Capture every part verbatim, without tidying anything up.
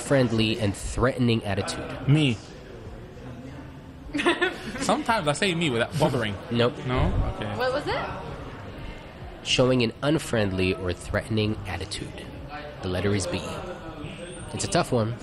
unfriendly and threatening attitude. Me. Sometimes I say me without bothering. Nope. No? Okay. What was it? Showing an unfriendly or threatening attitude. The letter is B. It's a tough one.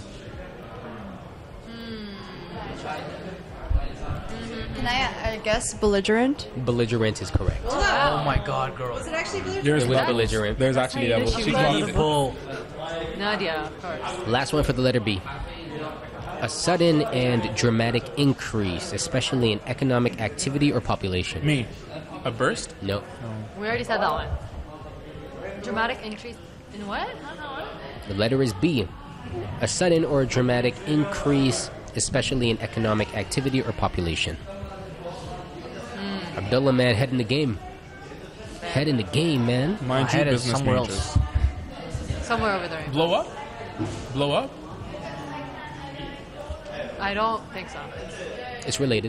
Can I, I guess, belligerent? Belligerent is correct. Oh my god, girl. Was it actually belligerent? There's It was levels. belligerent. There's actually levels. She's lost. Bull. Nadia, of course. Last one for the letter B. A sudden and dramatic increase, especially in economic activity or population. Me. A burst? No. We already said that one. Dramatic increase in what? The letter is B. A sudden or dramatic increase, especially in economic activity or population. Abdullah, man, head in the game. Head in the game, man. Mind My you, head is business somewhere majors. else. Somewhere over there. Blow up? Blow up? I don't think so. It's related.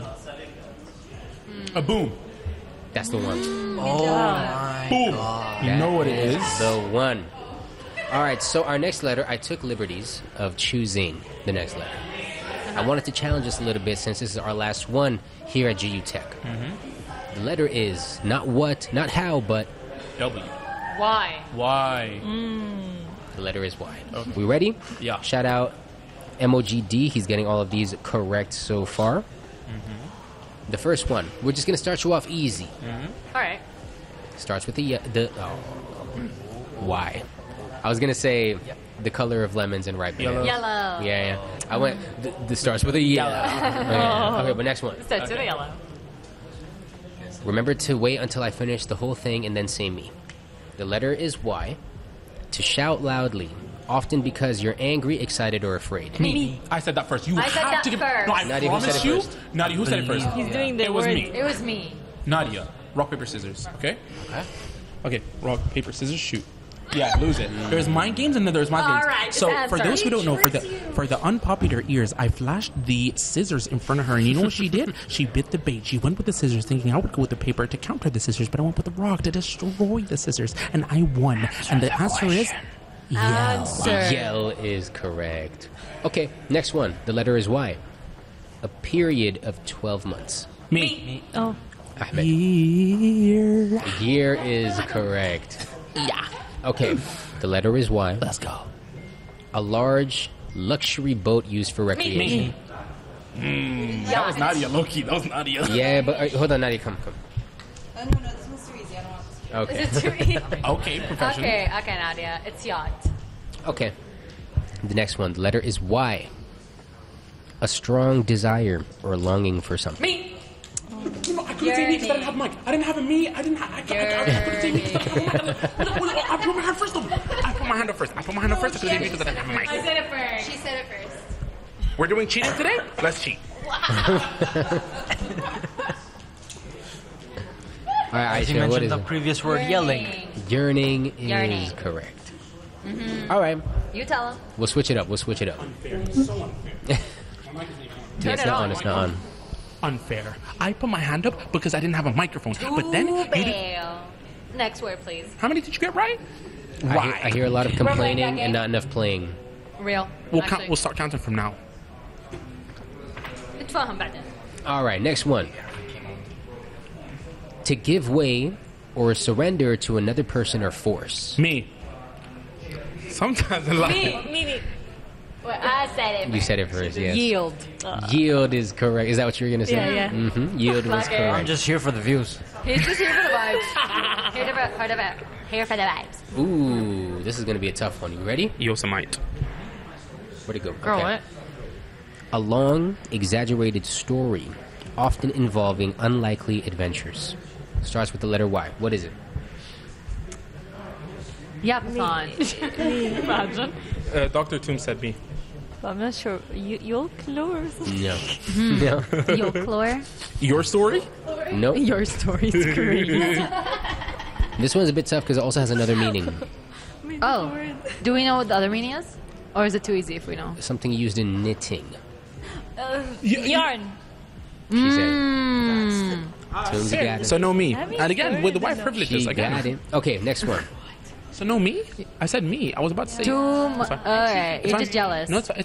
A boom. That's the one. Oh my Boom. god. You know what it That is? The one. All right, so our next letter, I took liberties of choosing the next letter. I wanted to challenge us a little bit since this is our last one here at G U Tech. The letter is not what, not how, but W. Why? Why? the letter is Y. Okay. We ready? Yeah. Shout out M O G D. He's getting all of these correct so far. The first one, we're just going to start you off easy. All right. Starts with the, ye- the oh, Y. I was going to say the color of lemons and ripe Yellow. bananas. Yellow. Yeah, yeah. I went, th- this starts with a yellow. Yeah. Okay, but next one. Starts with a yellow. Remember to wait until I finish the whole thing and then say me. The letter is Y. To shout loudly, often because you're angry, excited, or afraid. Me. I said that first. You I have said that to give. first. No, I Nadia, who said promise it you. first? Nadia, who said it first? He's doing the It was word. me. It was me. Nadia. Rock, paper, scissors. Okay? Okay. Rock, paper, scissors, shoot. Yeah, lose it. There's mind games and then there's mind All games. right, just so answer. for those who don't know, for the He tricks you. for the unpopular ears, I flashed the scissors in front of her, and you know what she did? She bit the bait. She went with the scissors, thinking I would go with the paper to counter the scissors, but I went with the rock to destroy the scissors, and I won. And the answer is yell. Answer. Yell is correct. Okay, next one. The letter is Y. A period of twelve months. Me. Oh. Ahmed. Year. A year is correct. Yeah. Okay, the letter is Y. Let's go. A large luxury boat used for recreation. That was Nadia, Loki. That was Nadia. Yeah, but uh, hold on, Nadia, come, come. Oh, no, no, this one's too easy. I don't want Okay. Is it too easy? Okay, professional. Okay, okay, Nadia. It's yacht. Okay. The next one, the letter is Y. A strong desire or longing for something. Me. You know, I couldn't say me because I didn't have a mic. I didn't have a me. I didn't have. I, I, I, I couldn't say me because I didn't have a mic. I put my hand first. Though. I put my hand up first. I put my hand up first. I couldn't say me because I didn't have a I mic. said it first. She said it first. We're doing cheating today. Let's cheat. All right, As you Aisha, what mentioned is the it? previous word, yelling. Yearning is Yearning. correct. All right, You tell him. we'll switch it up. We'll switch it up. Unfair. So unfair. Yeah, it's it not on. on. It's not on. Unfair. I put my hand up because I didn't have a microphone. But then Ooh, you did. bail. Next word, please. How many did you get right? I hear, I hear a lot of playing that complaining game? and not enough playing. Real. We'll Actually. count. We'll start counting from now. اتفاهم بعدين. All right, next one. To give way or surrender to another person or force. Me. Sometimes in life. Me, me, me. Well, I said it. You said it first, yes. Yield. Yield is correct. Is that what you were going to say? Yeah, yeah. Mm-hmm. Yield was Okay. I'm correct. just here for the views. He's just here for the vibes. Here, to, here, to, here for the vibes. Ooh, this is going to be a tough one. You ready? Yosemite. Where'd it go? Girl, Okay. what? A long, exaggerated story, often involving unlikely adventures. Starts with the letter Y. What is it? Yapathon. Imagine. Uh, Doctor Toom said me. I'm not sure. You, Yolklore or something? No. Hmm. no. Folklore. Your story? No. Your story's crazy. This one's a bit tough because it also has another meaning. Oh. Do we know what the other meaning is? Or is it too easy if we know? Something used in knitting. Yarn. She said. Mm. Tombs got it. So no me. That means And again, with the white third. privileges She again. got it. Okay, next one. So no me? I said me. I was about to say. Too mu- It's fine. Alright, It's you're fine. just jealous. No, it's, it's